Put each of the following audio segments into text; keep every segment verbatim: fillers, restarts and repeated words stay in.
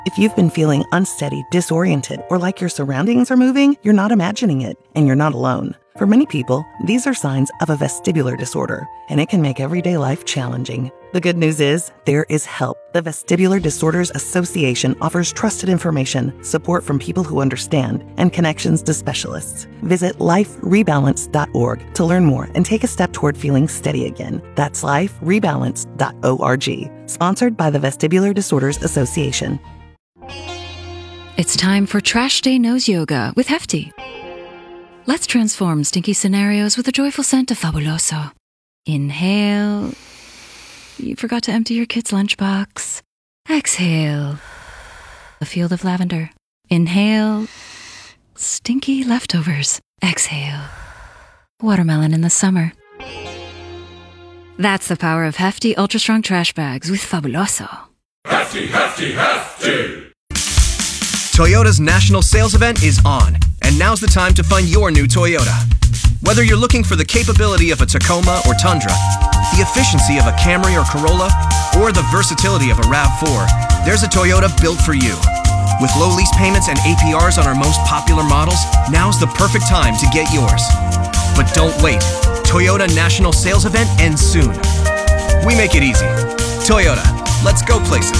If you've been feeling unsteady, disoriented, or like your surroundings are moving, you're not imagining it, and you're not alone. For many people, these are signs of a vestibular disorder, and it can make everyday life challenging. The good news is, there is help. The Vestibular Disorders Association offers trusted information, support from people who understand, and connections to specialists. Visit life rebalance dot org to learn more and take a step toward feeling steady again. That's life rebalance dot org. Sponsored by the Vestibular Disorders Association. It's time for Trash Day Nose Yoga with Hefty. Let's transform stinky scenarios with a joyful scent of Fabuloso. Inhale. You forgot to empty your kid's lunchbox. Exhale. A field of lavender. Inhale. Stinky leftovers. Exhale. Watermelon in the summer. That's the power of Hefty Ultra Strong Trash Bags with Fabuloso. Hefty, hefty, hefty! Toyota's national sales event is on, and now's the time to find your new Toyota. Whether you're looking for the capability of a Tacoma or Tundra, the efficiency of a Camry or Corolla, or the versatility of a RAV four, there's a Toyota built for you. With low lease payments and A P Rs on our most popular models, now's the perfect time to get yours. But don't wait. Toyota National Sales Event ends soon. We make it easy. Toyota, let's go places.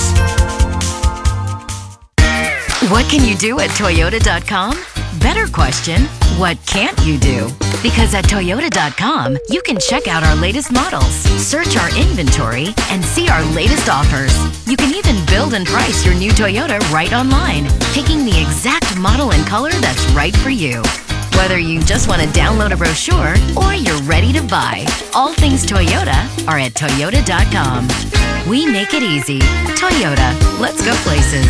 What can you do at Toyota dot com? Better question, what can't you do? Because at Toyota dot com, you can check out our latest models, search our inventory, and see our latest offers. You can even build and price your new Toyota right online, picking the exact model and color that's right for you. Whether you just want to download a brochure or you're ready to buy, all things Toyota are at Toyota dot com. We make it easy. Toyota, let's go places.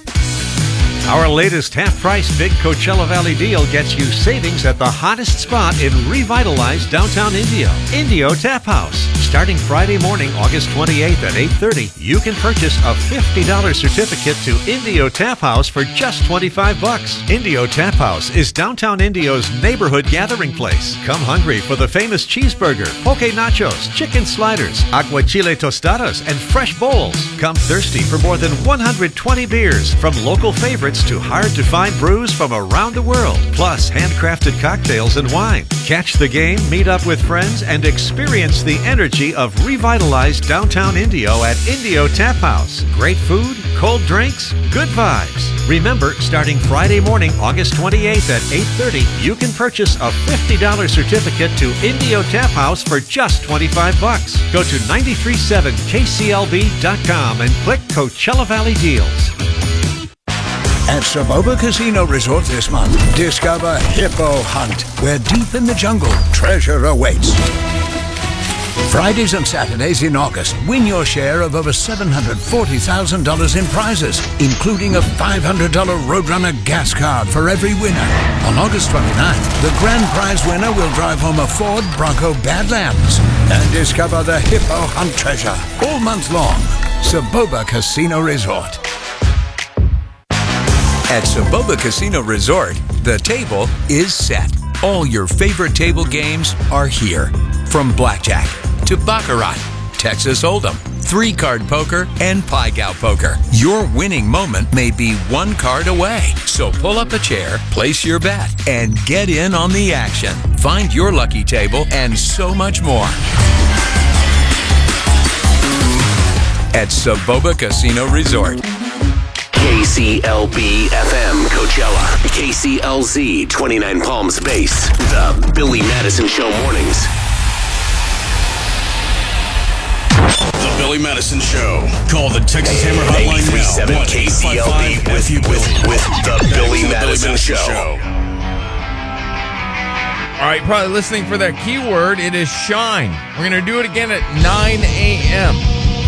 Our latest half-price Big Coachella Valley deal gets you savings at the hottest spot in revitalized downtown Indio, Indio Tap House. Starting Friday morning, August twenty-eighth at eight thirty, you can purchase a fifty dollars certificate to Indio Tap House for just twenty-five bucks. Indio Tap House is downtown Indio's neighborhood gathering place. Come hungry for the famous cheeseburger, poke nachos, chicken sliders, aguachile tostadas, and fresh bowls. Come thirsty for more than one hundred twenty beers, from local favorites to hard-to-find brews from around the world, plus handcrafted cocktails and wine. Catch the game, meet up with friends, and experience the energy of revitalized downtown Indio at Indio Tap House. Great food, cold drinks, good vibes. Remember, starting Friday morning, August twenty-eighth at eight thirty, you can purchase a fifty dollars certificate to Indio Tap House for just twenty-five bucks. Go to nine three seven K C L B dot com and click Coachella Valley Deals. At Saboba Casino Resort this month, discover Hippo Hunt, where deep in the jungle, treasure awaits. Fridays and Saturdays in August, win your share of over seven hundred forty thousand dollars in prizes, including a five hundred dollars Roadrunner gas card for every winner. On August twenty-ninth, the grand prize winner will drive home a Ford Bronco Badlands and discover the Hippo Hunt treasure all month long. Saboba Casino Resort. At Saboba Casino Resort, the table is set. All your favorite table games are here. From blackjack to baccarat, Texas Hold'em, three-card poker, and Pai-Gow poker. Your winning moment may be one card away. So pull up a chair, place your bet, and get in on the action. Find your lucky table and so much more at Saboba Casino Resort. K C L B F M Coachella, K C L Z twenty-nine Palms Base, the Billy Madison Show mornings. The Billy Madison Show. Call the Texas Hammer Hotline now. eight three seven K C L B with, with, with the Billy Madison, Madison Show. Show. All right, probably listening for that keyword. It is shine. We're going to do it again at nine a.m.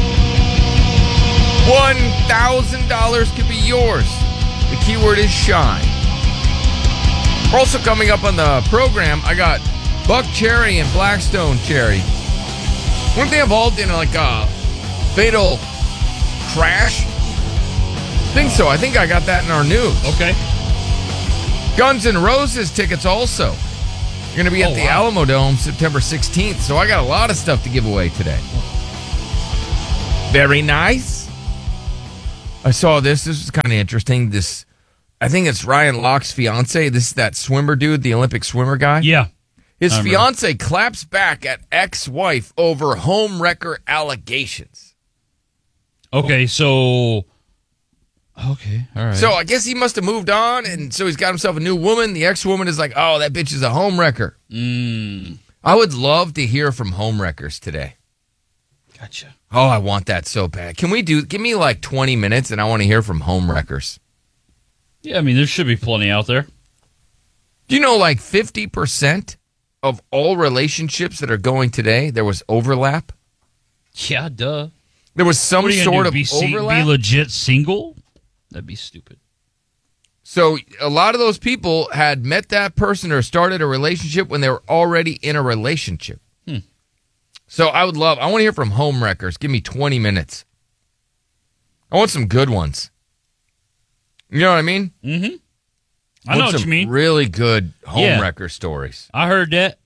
one thousand dollars could be yours. The keyword is shine. Also coming up on the program, I got Buck Cherry and Blackstone Cherry. Weren't they involved in like a fatal crash? I think so. I think I got that in our news. Okay. Guns N' Roses tickets also. You're going to be at oh, the wow. Alamo Dome September sixteenth, so I got a lot of stuff to give away today. Very nice. I saw this. This is kind of interesting. This, I think it's Ryan Locke's fiance. This is that swimmer dude, the Olympic swimmer guy. Yeah. His fiance claps back at ex-wife over home wrecker allegations. Okay, so... Okay, all right. So I guess he must have moved on, and so he's got himself a new woman. The ex-woman is like, oh, that bitch is a home wrecker. Mm. I would love to hear from home wreckers today. Gotcha. Oh, I want that so bad. Can we do, give me like twenty minutes, and I want to hear from home wreckers. Yeah, I mean, there should be plenty out there. Do you know like fifty percent of all relationships that are going today, there was overlap? Yeah, duh. There was some What are you sort gonna of do, be sing- overlap. Be legit single? That'd be stupid. So a lot of those people had met that person or started a relationship when they were already in a relationship. Hmm. So I would love, I want to hear from home wreckers. Give me twenty minutes. I want some good ones. You know what I mean? Mm-hmm. I Want know what some you mean. Really good home Yeah. wrecker stories. I heard that.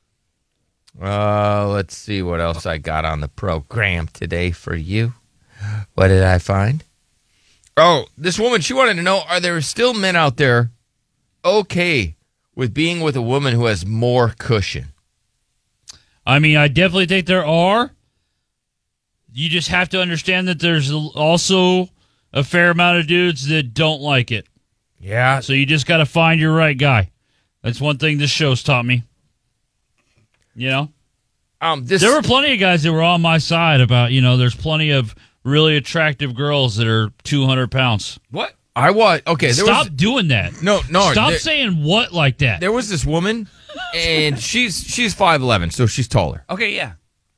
Uh, let's see what else I got on the program today for you. What did I find? Oh, this woman, she wanted to know, are there still men out there okay with being with a woman who has more cushion? I mean, I definitely think there are. You just have to understand that there's also a fair amount of dudes that don't like it. Yeah. So you just got to find your right guy. That's one thing this show's taught me. You know? Um, this, there were plenty of guys that were on my side about, you know, there's plenty of really attractive girls that are two hundred pounds. What? I was. Okay. There Stop was, doing that. No, no. Stop there, saying what like that. There was this woman, and she's she's five eleven, so she's taller. Okay, yeah.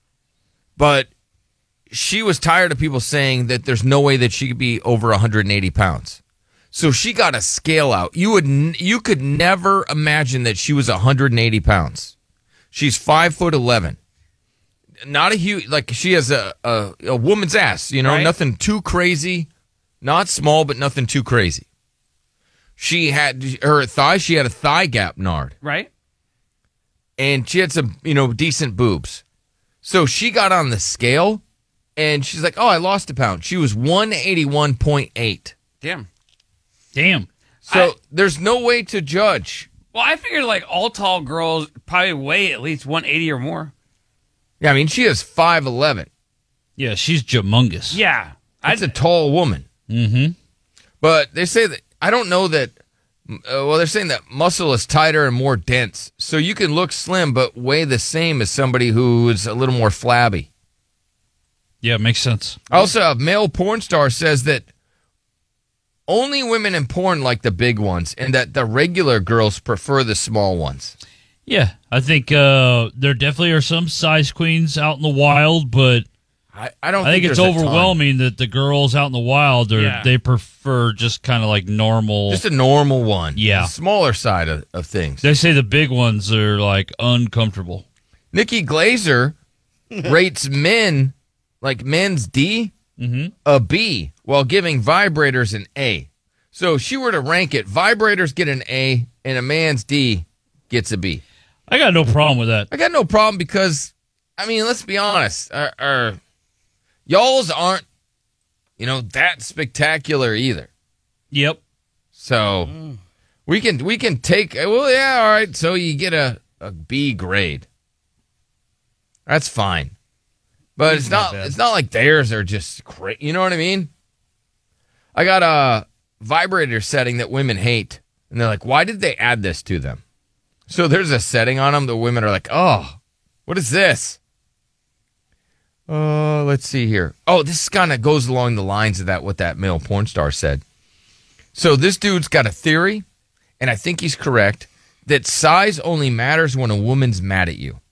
But she was tired of people saying that there's no way that she could be over one hundred eighty pounds. So she got a scale out. You would n- you could never imagine that she was one hundred eighty pounds. She's five foot eleven. Not a huge, like she has a, a, a woman's ass, you know, Right. nothing too crazy. Not small, but nothing too crazy. She had her thigh, she had a thigh gap nard. Right. And she had some, you know, decent boobs. So she got on the scale and she's like, oh, I lost a pound. She was one eighty-one point eight. Damn. Damn. So I- there's no way to judge. Well, I figured like all tall girls probably weigh at least one eighty or more. Yeah, I mean, she is five eleven. Yeah, she's humongous. Yeah. That's a tall woman. Mm-hmm. But they say that, I don't know that, uh, well, they're saying that muscle is tighter and more dense. So you can look slim, but weigh the same as somebody who is a little more flabby. Yeah, it makes sense. Also, a male porn star says that only women in porn like the big ones and that the regular girls prefer the small ones. Yeah, I think uh, there definitely are some size queens out in the wild, but I, I don't I think, think it's there's a ton. overwhelming that the girls out in the wild are Yeah. they prefer just kind of like normal. Just a normal one. Yeah. The smaller side of, of things. They say the big ones are like uncomfortable. Nikki Glazer rates men, like men's D, Mm-hmm. a B, while giving vibrators an A. So if she were to rank it, vibrators get an A and a man's D gets a B. I got no problem with that. I got no problem because, I mean, let's be honest. Our, our, y'all's aren't, you know, that spectacular either. Yep. So we can we can take, well, yeah, all right. So you get a, a B grade. That's fine. But it's not, it's not like theirs are just great. You know what I mean? I got a vibrator setting that women hate. And they're like, why did they add this to them? So there's a setting on them. The women are like, oh, what is this? Uh, let's see here. Oh, this kind of goes along the lines of that, what that male porn star said. So this dude's got a theory, and I think he's correct, that size only matters when a woman's mad at you.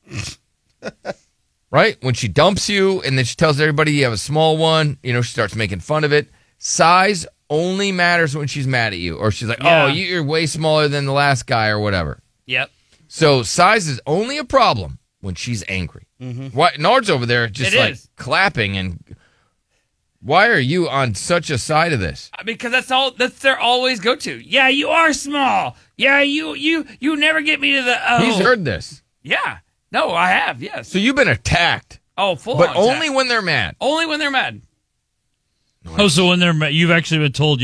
Right? When she dumps you and then she tells everybody you have a small one, you know, she starts making fun of it. Size only matters when she's mad at you. Or she's like, Yeah. oh, you're way smaller than the last guy or whatever. Yep. So size is only a problem when she's angry. Why, Nard's over there just It like is. clapping. And why are you on such a side of this? Because that's all. That's their always go to. Yeah, you are small. Yeah, you you you never get me to the. Oh. He's heard this. Yeah. No, I have. Yes. So you've been attacked. Oh, full But on only attack. when they're mad. only when they're mad. Oh, so when they're you've actually been told